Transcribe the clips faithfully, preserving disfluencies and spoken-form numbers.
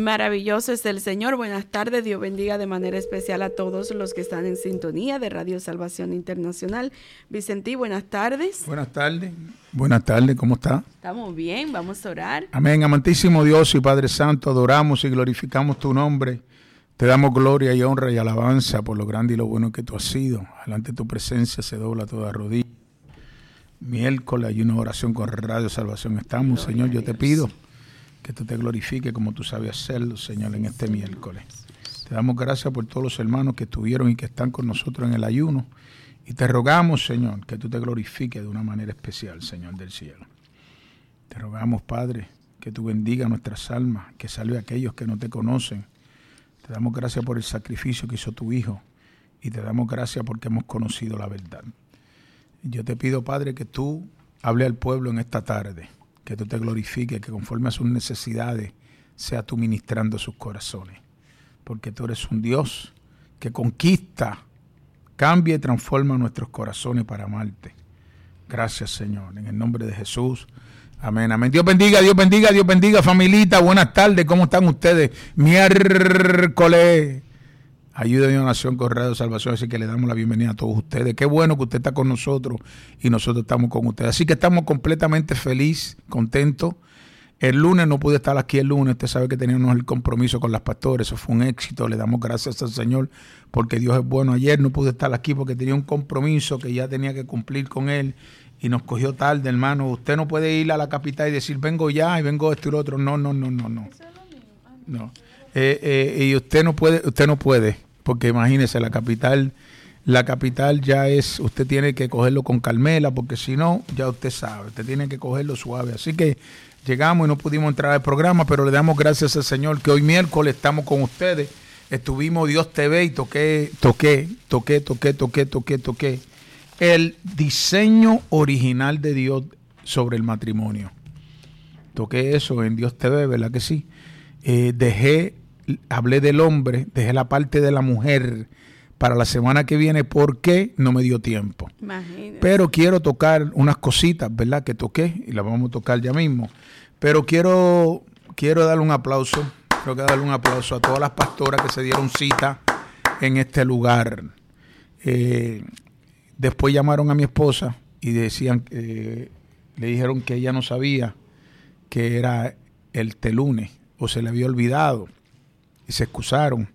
Maravilloso es el Señor. Buenas tardes. Dios bendiga de manera especial a todos los que están en sintonía de Radio Salvación Internacional. Vicentí, buenas tardes. Buenas tardes. Buenas tardes, ¿cómo está? Estamos bien, vamos a orar. Amén. Amantísimo Dios y Padre Santo, adoramos y glorificamos tu nombre. Te damos gloria y honra y alabanza por lo grande y lo bueno que tú has sido. Delante de tu presencia se dobla toda rodilla. Miércoles hay una oración con Radio Salvación. Estamos, gloria Señor, yo te pido que tú te glorifiques como tú sabes hacerlo, Señor, en este miércoles. Te damos gracias por todos los hermanos que estuvieron y que están con nosotros en el ayuno. Y te rogamos, Señor, que tú te glorifiques de una manera especial, Señor del cielo. Te rogamos, Padre, que tú bendiga nuestras almas, que salve a aquellos que no te conocen. Te damos gracias por el sacrificio que hizo tu Hijo y te damos gracias porque hemos conocido la verdad. Yo te pido, Padre, que tú hable al pueblo en esta tarde, que tú te glorifiques, que conforme a sus necesidades sea tú ministrando sus corazones, porque tú eres un Dios que conquista, cambia y transforma nuestros corazones para amarte. Gracias, Señor, en el nombre de Jesús. Amén, amén. Dios bendiga, Dios bendiga, Dios bendiga, familita. Buenas tardes, ¿cómo están ustedes? Miércoles. Ayuda de una nación con Radio Salvación, así que le damos la bienvenida a todos ustedes. Qué bueno que usted está con nosotros y nosotros estamos con ustedes. Así que estamos completamente felices, contentos. El lunes no pude estar aquí el lunes, usted sabe que teníamos el compromiso con las pastores, eso fue un éxito, le damos gracias al Señor porque Dios es bueno. Ayer no pude estar aquí porque tenía un compromiso que ya tenía que cumplir con Él. Y nos cogió tarde, hermano. Usted no puede ir a la capital y decir, vengo ya y vengo esto y lo otro. No, no, no, no, no. No. Eh, eh, y usted no puede, usted no puede, porque imagínese, la capital, la capital ya es, usted tiene que cogerlo con Carmela, porque si no, ya usted sabe, usted tiene que cogerlo suave. Así que llegamos y no pudimos entrar al programa, pero le damos gracias al Señor que hoy miércoles estamos con ustedes. Estuvimos Dios T V y toqué, toqué, toqué, toqué, toqué, toqué, toqué. El diseño original de Dios sobre el matrimonio. Toqué eso en Dios T V, ¿verdad que sí? Eh, dejé, hablé del hombre, dejé la parte de la mujer para la semana que viene porque no me dio tiempo. Imagínate. Pero quiero tocar unas cositas, ¿verdad? Que toqué y las vamos a tocar ya mismo. Pero quiero, quiero darle un aplauso, quiero darle un aplauso a todas las pastoras que se dieron cita en este lugar. Eh... Después llamaron a mi esposa y decían, eh, le dijeron que ella no sabía que era el telunes o se le había olvidado y se excusaron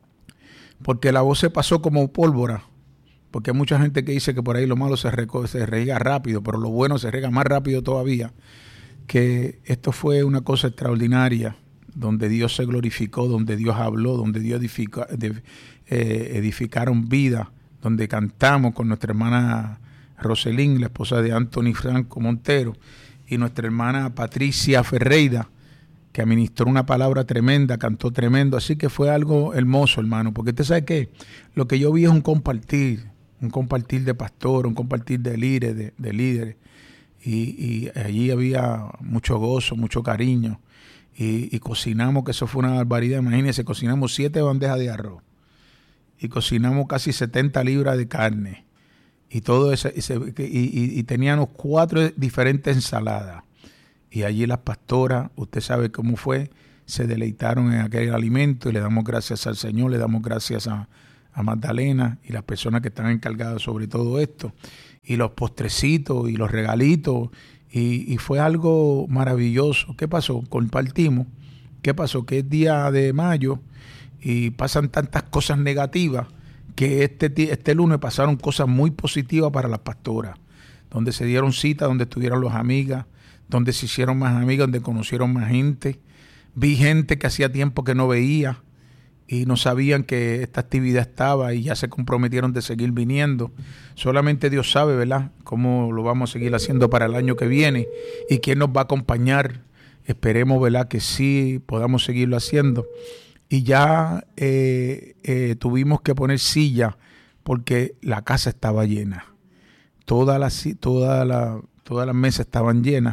porque la voz se pasó como pólvora, porque hay mucha gente que dice que por ahí lo malo se, reco- se rega rápido, pero lo bueno se rega más rápido todavía, que esto fue una cosa extraordinaria donde Dios se glorificó, donde Dios habló, donde Dios edificó, de, eh, edificaron vida, donde cantamos con nuestra hermana Roselín, la esposa de Anthony Franco Montero, y nuestra hermana Patricia Ferreira, que administró una palabra tremenda, cantó tremendo. Así que fue algo hermoso, hermano, porque usted sabe que lo que yo vi es un compartir, un compartir de pastor, un compartir de líderes, de, de líderes, y, y allí había mucho gozo, mucho cariño, y, y cocinamos, que eso fue una barbaridad. Imagínense, cocinamos siete bandejas de arroz, y cocinamos casi setenta libras de carne y todo eso, y, se, y, y, y teníamos cuatro diferentes ensaladas, y allí las pastoras, usted sabe cómo fue, se deleitaron en aquel alimento y le damos gracias al Señor, le damos gracias a, a Magdalena y las personas que están encargadas sobre todo esto, y los postrecitos y los regalitos, y, y fue algo maravilloso. ¿Qué pasó? Compartimos. ¿Qué pasó? Que es día de mayo y pasan tantas cosas negativas que este, este lunes pasaron cosas muy positivas para las pastoras, donde se dieron cita, donde estuvieron las amigas, donde se hicieron más amigas, donde conocieron más gente. Vi gente que hacía tiempo que no veía y no sabían que esta actividad estaba y ya se comprometieron de seguir viniendo. Solamente Dios sabe, ¿verdad?, cómo lo vamos a seguir haciendo para el año que viene y quién nos va a acompañar. Esperemos, ¿verdad?, que sí podamos seguirlo haciendo. Y ya eh, eh, tuvimos que poner silla porque la casa estaba llena. Todas las toda la, todas las mesas estaban llenas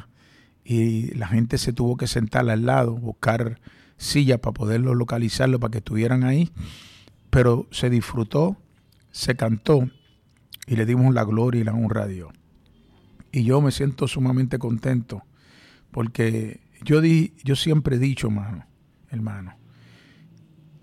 y la gente se tuvo que sentar al lado, buscar silla para poderlo localizarlo, para que estuvieran ahí. Pero se disfrutó, se cantó y le dimos la gloria y la honra a Dios. Y yo me siento sumamente contento porque yo, di, yo siempre he dicho, hermano, hermano,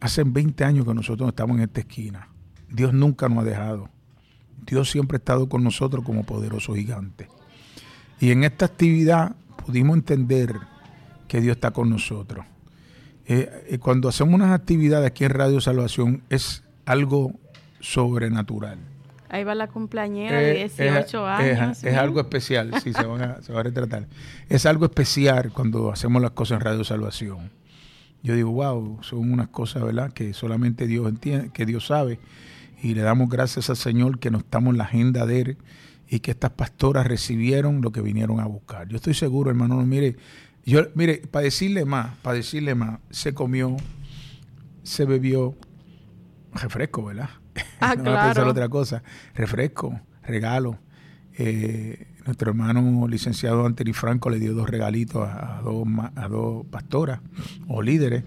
hace veinte años que nosotros estamos en esta esquina. Dios nunca nos ha dejado. Dios siempre ha estado con nosotros como poderoso gigante. Y en esta actividad pudimos entender que Dios está con nosotros. Eh, cuando hacemos unas actividades aquí en Radio Salvación es algo sobrenatural. Ahí va la cumpleañera de dieciocho es, años. Es, es algo especial, sí, se, van a, se va a retratar. Es algo especial cuando hacemos las cosas en Radio Salvación. Yo digo, wow, son unas cosas, ¿verdad?, que solamente Dios entiende, que Dios sabe. Y le damos gracias al Señor que no estamos en la agenda de Él y que estas pastoras recibieron lo que vinieron a buscar. Yo estoy seguro, hermano, no, mire, yo, mire, para decirle más, para decirle más, se comió, se bebió refresco, ¿verdad? Ah, no claro. voy a pensar otra cosa. Refresco, regalo. Eh, nuestro hermano licenciado Anthony Franco le dio dos regalitos a, a, dos, a dos pastoras o líderes.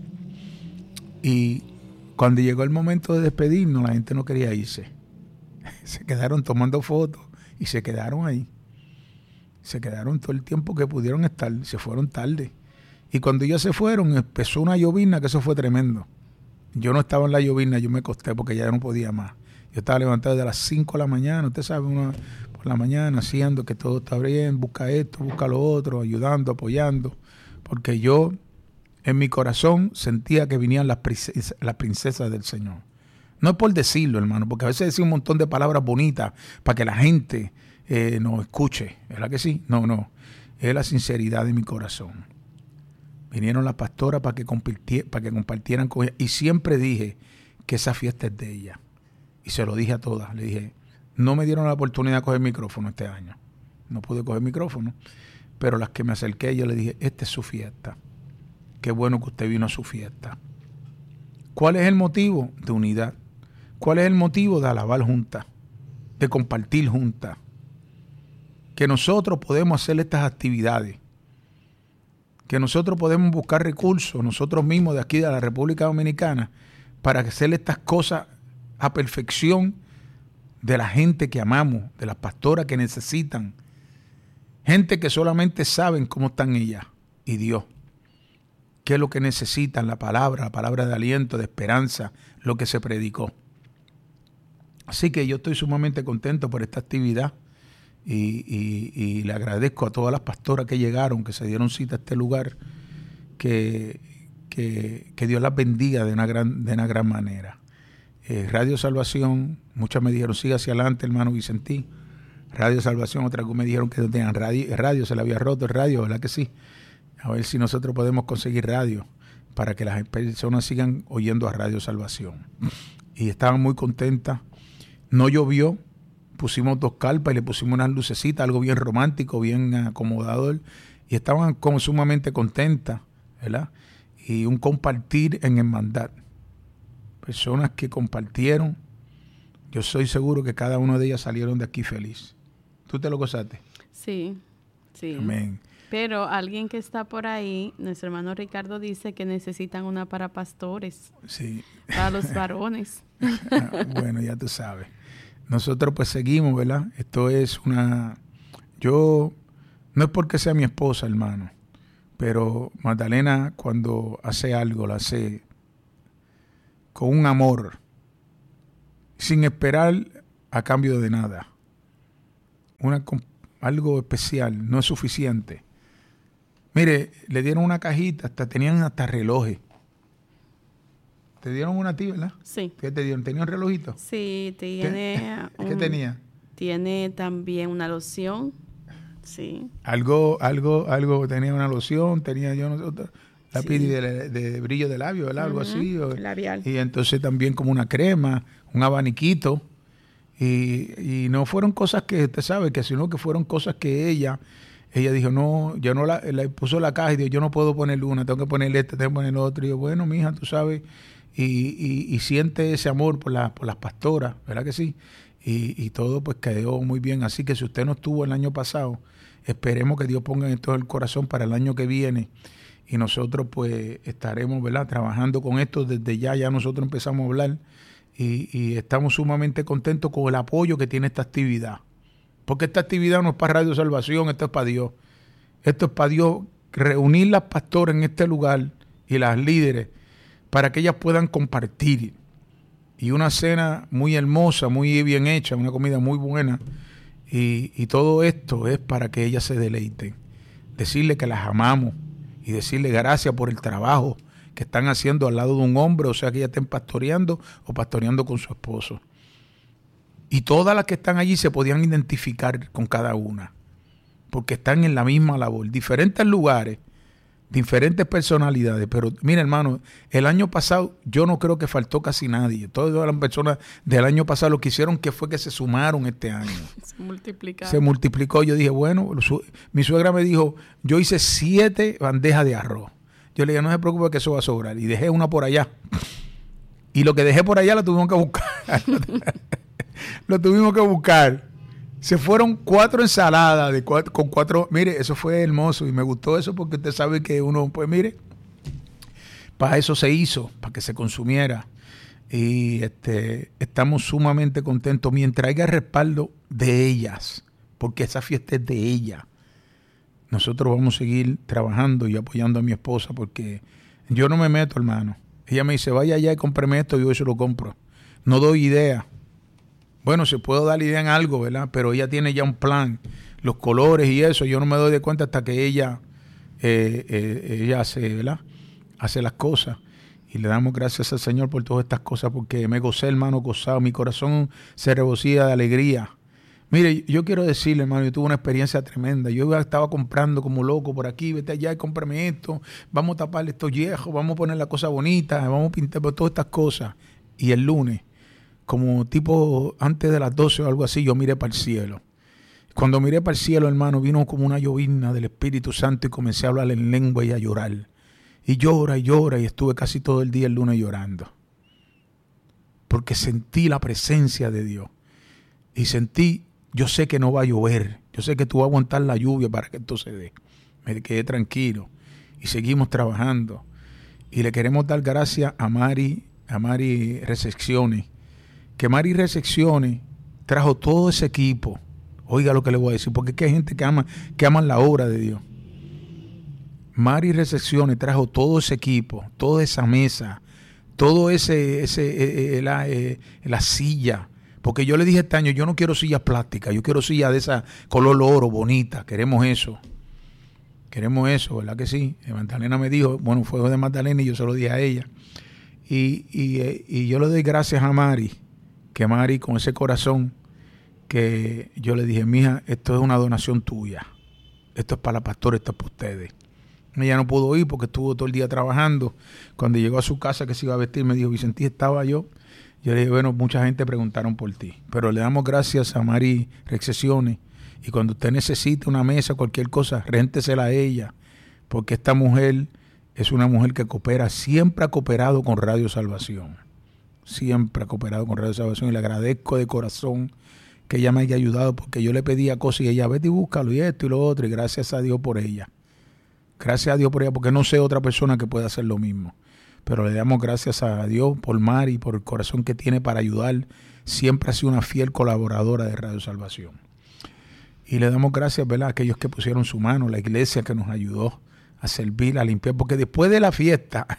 Y cuando llegó el momento de despedirnos, la gente no quería irse. Se quedaron tomando fotos y se quedaron ahí. Se quedaron todo el tiempo que pudieron estar. Se fueron tarde. Y cuando ellos se fueron, empezó una llovizna, que eso fue tremendo. Yo no estaba en la llovizna, yo me acosté porque ya no podía más. Yo estaba levantado desde las cinco de la mañana, usted sabe, uno por la mañana haciendo que todo está bien, busca esto, busca lo otro, ayudando, apoyando. Porque yo, en mi corazón, sentía que venían las princesas, las princesas del Señor. No es por decirlo, hermano, porque a veces decimos un montón de palabras bonitas para que la gente eh, nos escuche. ¿Verdad que sí? No, no. Es la sinceridad de mi corazón. Vinieron las pastoras para que, para que compartieran con ella. Y siempre dije que esa fiesta es de ella. Y se lo dije a todas. Le dije, no me dieron la oportunidad de coger micrófono este año. No pude coger micrófono. Pero las que me acerqué, yo le dije, esta es su fiesta. Qué bueno que usted vino a su fiesta. ¿Cuál es el motivo? De unidad. ¿Cuál es el motivo? De alabar juntas. De compartir juntas. Que nosotros podemos hacer estas actividades. Que nosotros podemos buscar recursos, nosotros mismos de aquí de la República Dominicana, para hacer estas cosas a perfección de la gente que amamos, de las pastoras que necesitan. Gente que solamente saben cómo están ellas y Dios. ¿Qué es lo que necesitan? La palabra, la palabra de aliento, de esperanza, lo que se predicó. Así que yo estoy sumamente contento por esta actividad. Y, y, y le agradezco a todas las pastoras que llegaron, que se dieron cita a este lugar, que, que, que Dios las bendiga de una gran, de una gran manera. Eh, Radio Salvación, muchas me dijeron, siga hacia adelante, hermano Vicentí. Radio Salvación, otras me dijeron que no tenían radio, radio, se le había roto el radio, ¿verdad que sí? A ver si nosotros podemos conseguir radio para que las personas sigan oyendo a Radio Salvación. Y estaban muy contentas. No llovió. Pusimos dos carpas y le pusimos unas lucecitas, algo bien romántico, bien acomodador, y estaban como sumamente contentas, ¿verdad? Y un compartir en hermandad. Personas que compartieron, yo soy seguro que cada una de ellas salieron de aquí feliz. ¿Tú te lo gozaste? Sí, sí. Amén. Pero alguien que está por ahí, nuestro hermano Ricardo dice que necesitan una para pastores. Sí. Para los varones. Bueno, ya tú sabes. Nosotros pues seguimos, ¿verdad? Esto es una... Yo... No es porque sea mi esposa, hermano, pero Magdalena cuando hace algo, lo hace con un amor, sin esperar a cambio de nada. Una, algo especial, no es suficiente. Mire, le dieron una cajita, hasta tenían hasta relojes. ¿Te dieron una a ti, verdad? Sí. ¿Qué te dieron? ¿Tenía un relojito? Sí, tiene... ¿Qué, un, ¿Qué tenía? Tiene también una loción. Sí. Algo, algo, algo, tenía una loción, tenía yo no sé, lápiz sí. de, de brillo de labio, ¿verdad? Algo uh-huh. así. O, labial. Y entonces también como una crema, un abaniquito. Y, y no fueron cosas que usted sabe, que sino que fueron cosas que ella, ella dijo, no, yo no la, la puso la caja y dijo, yo no puedo ponerle una, tengo que ponerle esta, tengo que ponerle otra. Y yo, bueno, mija, tú sabes, y, y, y siente ese amor por, la, por las pastoras, ¿verdad que sí? Y, y todo pues quedó muy bien. Así que si usted no estuvo el año pasado, esperemos que Dios ponga esto en el corazón para el año que viene. Y nosotros pues estaremos, ¿verdad?, trabajando con esto desde ya, ya nosotros empezamos a hablar. Y, y estamos sumamente contentos con el apoyo que tiene esta actividad. Porque esta actividad no es para Radio Salvación, esto es para Dios. Esto es para Dios, reunir las pastoras en este lugar y las líderes para que ellas puedan compartir. Y una cena muy hermosa, muy bien hecha, una comida muy buena. Y, y todo esto es para que ellas se deleiten. Decirle que las amamos y decirle gracias por el trabajo que están haciendo al lado de un hombre, o sea que ellas estén pastoreando o pastoreando con su esposo. Y todas las que están allí se podían identificar con cada una, porque están en la misma labor, diferentes lugares, diferentes personalidades. Pero mira, hermano, el año pasado yo no creo que faltó casi nadie. Todas las personas del año pasado lo que hicieron que fue que se sumaron este año. Se multiplicaron. Se multiplicó. Yo dije, bueno, su, mi suegra me dijo, yo hice siete bandejas de arroz. Yo le dije, no se preocupe que eso va a sobrar. Y dejé una por allá. Y lo que dejé por allá lo tuvimos que buscar. Lo tuvimos que buscar. Se fueron cuatro ensaladas de cuatro, con cuatro. Mire, eso fue hermoso y me gustó eso porque usted sabe que uno, pues mire, para eso se hizo, para que se consumiera. Y este, estamos sumamente contentos mientras haya respaldo de ellas, porque esa fiesta es de ella. Nosotros vamos a seguir trabajando y apoyando a mi esposa porque yo no me meto, hermano. Ella me dice, vaya allá y cómpreme esto, yo eso lo compro. No doy idea. Bueno, se puedo dar idea en algo, ¿verdad? Pero ella tiene ya un plan, los colores y eso, yo no me doy de cuenta hasta que ella, eh, eh, ella hace, ¿verdad? Hace las cosas. Y le damos gracias al Señor por todas estas cosas, porque me gocé, hermano, gozado. Mi corazón se rebocía de alegría. Mire, yo quiero decirle, hermano, yo tuve una experiencia tremenda. Yo estaba comprando como loco por aquí, vete allá y cómprame esto, vamos a taparle estos viejos, vamos a poner la cosa bonita, vamos a pintar por todas estas cosas. Y el lunes, como tipo antes de las doce o algo así, yo miré para el cielo. Cuando miré para el cielo, hermano, vino como una llovizna del Espíritu Santo y comencé a hablar en lengua y a llorar. Y llora y llora y estuve casi todo el día el lunes llorando. Porque sentí la presencia de Dios. Y sentí, yo sé que no va a llover. Yo sé que tú vas a aguantar la lluvia para que esto se dé. Me quedé tranquilo. Y seguimos trabajando. Y le queremos dar gracias a Mari, a Mari Recepciones. Que Mari Recepciones trajo todo ese equipo. Oiga lo que le voy a decir, porque es que hay gente que ama, que aman la obra de Dios. Mari Recepciones trajo todo ese equipo, toda esa mesa, todo ese, ese eh, la, eh, la silla. Porque yo le dije este año, yo no quiero sillas plásticas, yo quiero sillas de esa color oro, bonita. Queremos eso. Queremos eso, ¿verdad que sí? Magdalena me dijo, bueno, fue de Magdalena y yo se lo dije a ella. Y, y, y yo le doy gracias a Mari, que Mari con ese corazón, que yo le dije, mija, esto es una donación tuya. Esto es para la pastora, esto es para ustedes. Ella no pudo ir porque estuvo todo el día trabajando. Cuando llegó a su casa que se iba a vestir, me dijo, Vicentí, estaba yo. Yo le dije, bueno, mucha gente preguntaron por ti. Pero le damos gracias a Mari Recepciones. Y cuando usted necesite una mesa, cualquier cosa, réntesela a ella. Porque esta mujer es una mujer que coopera, siempre ha cooperado con Radio Salvación. Siempre ha cooperado con Radio Salvación. Y le agradezco de corazón que ella me haya ayudado, porque yo le pedía cosas y ella, vete y búscalo y esto y lo otro. Y gracias a Dios por ella. Gracias a Dios por ella, porque no sé otra persona que pueda hacer lo mismo. Pero le damos gracias a Dios por Mari, por el corazón que tiene para ayudar. Siempre ha sido una fiel colaboradora de Radio Salvación. Y le damos gracias, ¿verdad?, a aquellos que pusieron su mano, la iglesia que nos ayudó a servir, a limpiar. Porque después de la fiesta,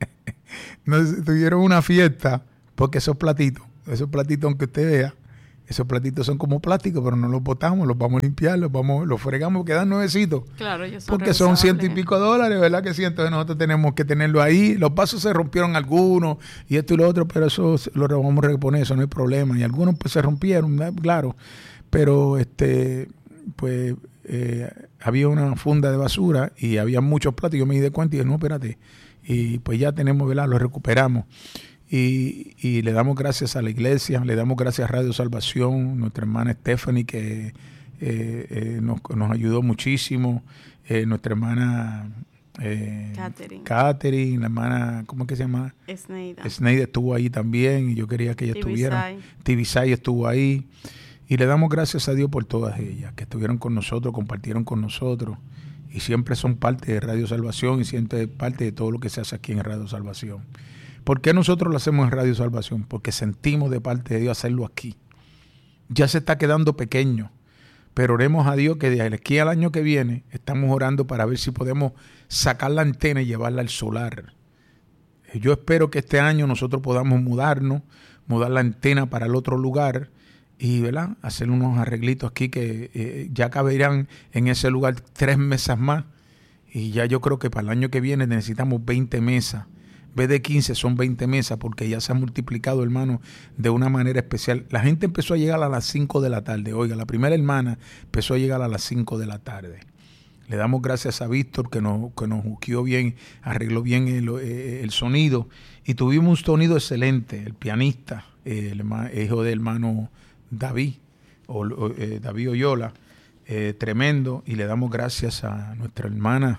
nos tuvieron una fiesta, porque esos platitos, esos platitos, aunque usted vea, esos platitos son como plásticos, pero no los botamos, los vamos a limpiar, los vamos, los fregamos, quedan nuevecitos. Claro, ellos son porque son ciento y pico de dólares, ¿verdad que sí? Entonces nosotros tenemos que tenerlo ahí. Los vasos se rompieron algunos y esto y lo otro, pero eso lo vamos a reponer, eso no hay problema. Y algunos pues se rompieron, claro, pero este, pues eh, había una funda de basura y había muchos platos. Yo me di cuenta y dije, no, espérate. Y pues ya tenemos, ¿verdad? Lo recuperamos. Y, y le damos gracias a la iglesia, le damos gracias a Radio Salvación, nuestra hermana Stephanie, que eh, eh, nos, nos ayudó muchísimo, eh, nuestra hermana eh, Catherine. Catherine, la hermana, ¿cómo es que se llama? Esneida. Esneida estuvo ahí también y yo quería que ella Tibisay. estuviera. Tibisay estuvo ahí. Y le damos gracias a Dios por todas ellas, que estuvieron con nosotros, compartieron con nosotros. Y siempre son parte de Radio Salvación y siempre parte de todo lo que se hace aquí en Radio Salvación. ¿Por qué nosotros lo hacemos en Radio Salvación? Porque sentimos de parte de Dios hacerlo aquí. Ya se está quedando pequeño, pero oremos a Dios que de aquí al año que viene estamos orando para ver si podemos sacar la antena y llevarla al solar. Yo espero que este año nosotros podamos mudarnos, mudar la antena para el otro lugar y, ¿verdad?, hacer unos arreglitos aquí que eh, ya caberán en ese lugar tres mesas más. Y ya yo creo que para el año que viene necesitamos veinte mesas. En vez de quince son veinte mesas porque ya se ha multiplicado, hermano, de una manera especial. La gente empezó a llegar a las cinco de la tarde. Oiga, la primera hermana empezó a llegar a las cinco de la tarde. Le damos gracias a Víctor que nos, que nos juqueó bien, arregló bien el, el sonido. Y tuvimos un sonido excelente. El pianista, el hermano, hijo del hermano David, o, eh, David Oyola, eh, tremendo. Y le damos gracias a nuestra hermana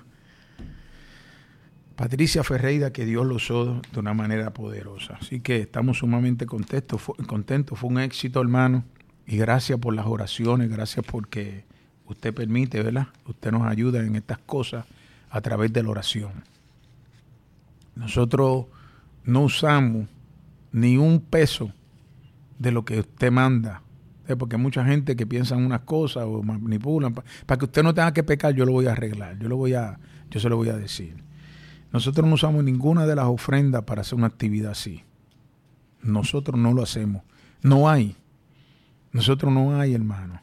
Patricia Ferreira, que Dios lo usó de una manera poderosa. Así que estamos sumamente contentos. Fue, contentos. Fue un éxito, hermano. Y gracias por las oraciones, gracias porque usted permite, ¿verdad? Usted nos ayuda en estas cosas a través de la oración. Nosotros no usamos ni un peso de lo que usted manda. ¿Eh? Porque hay mucha gente que piensa en unas cosas o manipulan. Para que usted no tenga que pecar, yo lo voy a arreglar. Yo lo voy a, yo se lo voy a decir. Nosotros no usamos ninguna de las ofrendas para hacer una actividad así. Nosotros no lo hacemos. No hay. Nosotros no hay, hermano.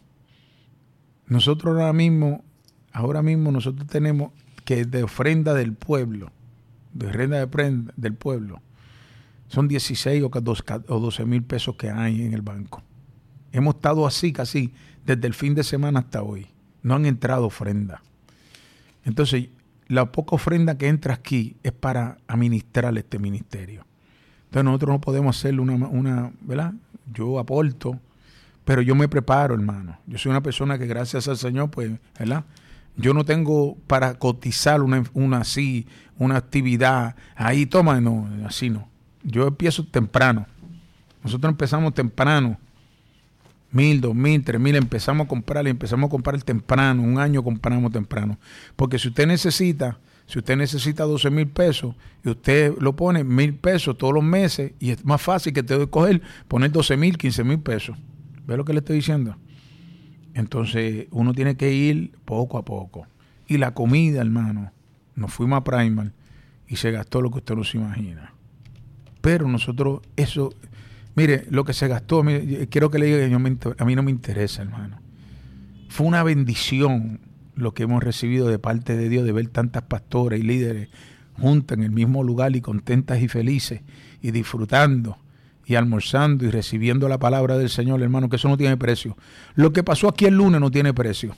Nosotros ahora mismo, ahora mismo nosotros tenemos que de ofrenda del pueblo, de ofrenda de prenda del pueblo, son dieciséis o doce mil pesos que hay en el banco. Hemos estado así casi desde el fin de semana hasta hoy. No han entrado ofrendas. Entonces, la poca ofrenda que entra aquí es para administrar este ministerio. Entonces nosotros no podemos hacerle una, una, ¿verdad? Yo aporto, pero yo me preparo, hermano. Yo soy una persona que gracias al Señor, pues, ¿verdad? Yo no tengo para cotizar una, una así, una actividad. Ahí toma, no, así no. Yo empiezo temprano. Nosotros empezamos temprano. Mil, dos mil, tres mil, empezamos a comprar y empezamos a comprar temprano. Un año compramos temprano. Porque si usted necesita, si usted necesita doce mil pesos y usted lo pone mil pesos todos los meses y es más fácil que te debe coger, poner doce mil, quince mil pesos. ¿Ve lo que le estoy diciendo? Entonces uno tiene que ir poco a poco. Y la comida, hermano, nos fuimos a Primark y se gastó lo que usted no se imagina. Pero nosotros, eso, mire, lo que se gastó, mire, quiero que le diga que yo me, a mí no me interesa, hermano. Fue una bendición lo que hemos recibido de parte de Dios, de ver tantas pastoras y líderes juntas en el mismo lugar y contentas y felices y disfrutando y almorzando y recibiendo la palabra del Señor, hermano, que eso no tiene precio. Lo que pasó aquí el lunes no tiene precio.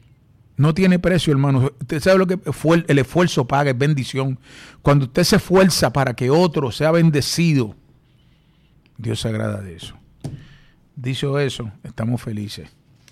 No tiene precio, hermano. Usted sabe lo que fue, el esfuerzo paga, es bendición. Cuando usted se esfuerza para que otro sea bendecido, Dios se agrada de eso. Dicho eso, estamos felices.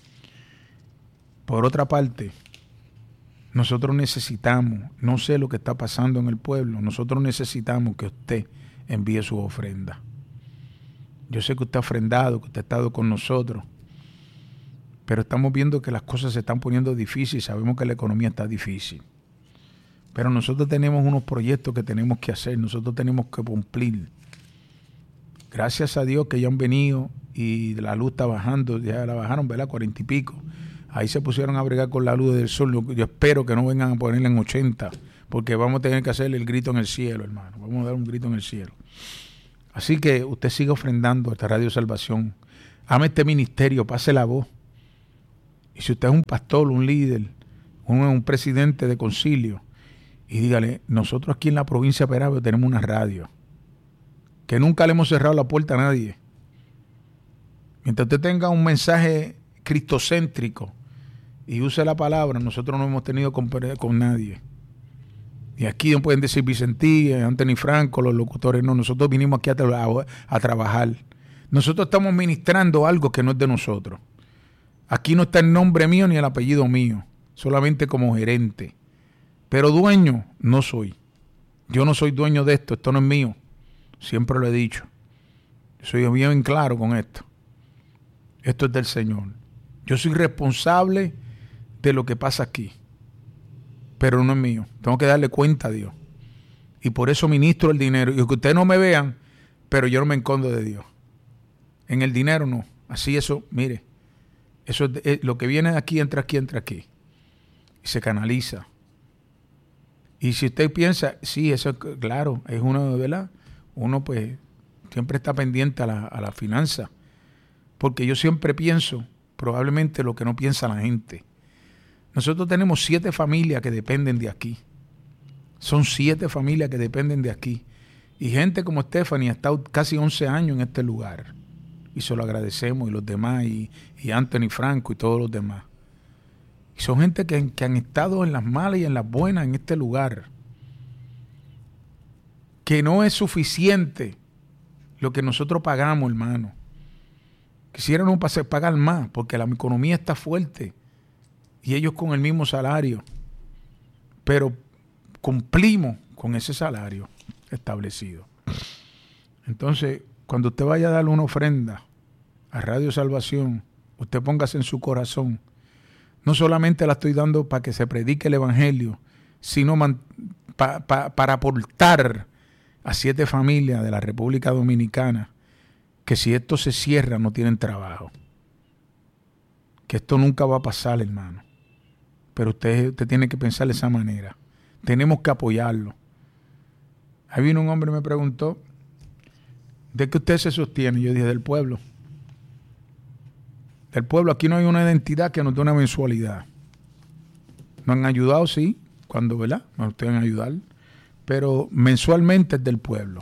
Por otra parte, nosotros necesitamos, no sé lo que está pasando en el pueblo, nosotros necesitamos que usted envíe su ofrenda. Yo sé que usted ha ofrendado, que usted ha estado con nosotros, pero estamos viendo que las cosas se están poniendo difíciles, sabemos que la economía está difícil. Pero nosotros tenemos unos proyectos que tenemos que hacer, nosotros tenemos que cumplir. Gracias a Dios que ya han venido y la luz está bajando, ya la bajaron, ¿verdad? Cuarenta y pico. Ahí se pusieron a bregar con la luz del sol. Yo espero que no vengan a ponerla en ochenta, porque vamos a tener que hacer el grito en el cielo, hermano. Vamos a dar un grito en el cielo. Así que usted siga ofrendando a esta Radio Salvación. Ame este ministerio, pase la voz. Y si usted es un pastor, un líder, un, un presidente de concilio, y dígale, nosotros aquí en la provincia de Peravia tenemos una radio, que nunca le hemos cerrado la puerta a nadie. Mientras usted tenga un mensaje cristocéntrico y use la palabra, nosotros no hemos tenido con, con nadie. Y aquí no pueden decir Vicentí, Anthony Franco, los locutores, no, nosotros vinimos aquí a, a, a trabajar. Nosotros estamos ministrando algo que no es de nosotros. Aquí no está el nombre mío ni el apellido mío, solamente como gerente. Pero dueño no soy. Yo no soy dueño de esto, esto no es mío. Siempre lo he dicho. Soy bien claro con esto. Esto es del Señor. Yo soy responsable de lo que pasa aquí, pero no es mío. Tengo que darle cuenta a Dios. Y por eso ministro el dinero. Y que ustedes no me vean, pero yo no me escondo de Dios. En el dinero no. Así eso, mire. Eso es, es, lo que viene de aquí, entra aquí, entra aquí. Y se canaliza. Y si usted piensa, sí, eso es claro, es uno, ¿verdad? Uno pues siempre está pendiente a la, a la finanza, porque yo siempre pienso probablemente lo que no piensa la gente. Nosotros tenemos siete familias que dependen de aquí. Son siete familias que dependen de aquí. Y gente como Stephanie ha estado casi once años en este lugar. Y se lo agradecemos, y los demás, y, y Anthony Franco y todos los demás. Y son gente que, que han estado en las malas y en las buenas en este lugar. Que no es suficiente lo que nosotros pagamos, hermano. Quisiéramos pagar más, porque la economía está fuerte. Y ellos con el mismo salario. Pero cumplimos con ese salario establecido. Entonces, cuando usted vaya a darle una ofrenda a Radio Salvación, usted póngase en su corazón. No solamente la estoy dando para que se predique el evangelio, sino man, pa, pa, para aportar a siete familias de la República Dominicana que si esto se cierra no tienen trabajo. Que esto nunca va a pasar, hermano. Pero usted, usted tiene que pensar de esa manera. Tenemos que apoyarlo. Ahí vino un hombre y me preguntó, ¿de qué usted se sostiene? Yo dije, del pueblo. Del pueblo. Aquí no hay una identidad que nos dé una mensualidad. Nos han ayudado, sí, cuando, ¿verdad? Nos pueden ayudar. Pero mensualmente es del pueblo.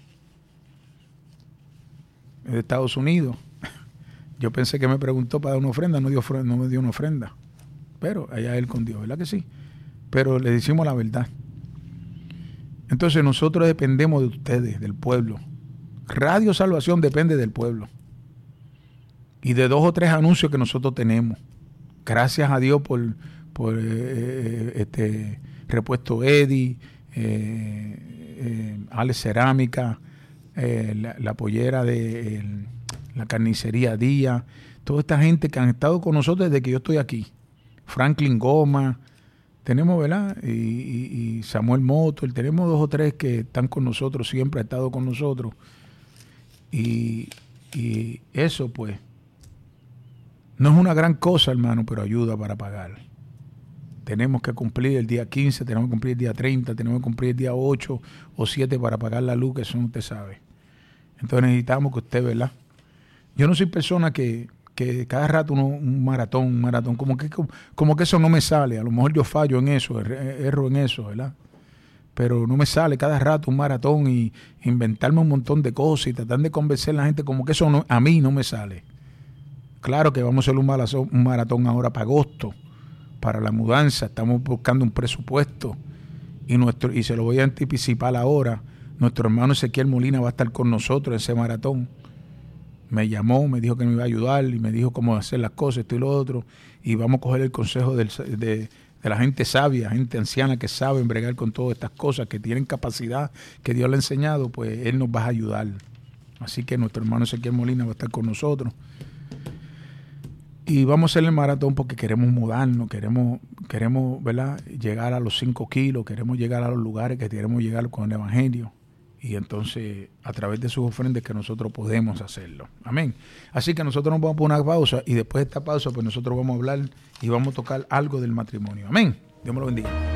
Es de Estados Unidos. Yo pensé que me preguntó para dar una ofrenda, no, dio, no me dio una ofrenda. Pero allá él con Dios, ¿verdad que sí? Pero le decimos la verdad. Entonces nosotros dependemos de ustedes, del pueblo. Radio Salvación depende del pueblo. Y de dos o tres anuncios que nosotros tenemos. Gracias a Dios por, por eh, este Repuesto Eddie, eh, eh, Ale Cerámica, eh, la, la pollera de el, la carnicería Díaz, toda esta gente que han estado con nosotros desde que yo estoy aquí. Franklin Goma, tenemos, ¿verdad? Y, y, y Samuel Moto, tenemos dos o tres que están con nosotros, siempre ha estado con nosotros. Y, y eso, pues, no es una gran cosa, hermano, pero ayuda para pagar. Tenemos que cumplir el día quince, tenemos que cumplir el día treinta, tenemos que cumplir el día ocho o siete para pagar la luz, que eso usted sabe. Entonces necesitamos que usted, ¿verdad? Yo no soy persona que... que cada rato uno, un maratón, un maratón, como que, como, como que eso no me sale. A lo mejor yo fallo en eso, er, erro en eso, ¿verdad? Pero no me sale cada rato un maratón y inventarme un montón de cosas y tratar de convencer a la gente, como que eso no, a mí no me sale. Claro que vamos a hacer un maratón, un maratón ahora para agosto, para la mudanza, estamos buscando un presupuesto y, nuestro, y se lo voy a anticipar ahora, nuestro hermano Ezequiel Molina va a estar con nosotros en ese maratón. Me llamó, me dijo que me iba a ayudar y me dijo cómo hacer las cosas, esto y lo otro. Y vamos a coger el consejo del, de, de la gente sabia, gente anciana que sabe bregar con todas estas cosas, que tienen capacidad, que Dios le ha enseñado, pues Él nos va a ayudar. Así que nuestro hermano Ezequiel Molina va a estar con nosotros. Y vamos a hacer el maratón porque queremos mudarnos, queremos, queremos, ¿verdad?, llegar a los cinco kilos, queremos llegar a los lugares que queremos llegar con el Evangelio. Y entonces, a través de sus ofrendas, que nosotros podemos hacerlo. Amén. Así que nosotros nos vamos a poner una pausa y después de esta pausa, pues nosotros vamos a hablar y vamos a tocar algo del matrimonio. Amén. Dios me lo bendiga.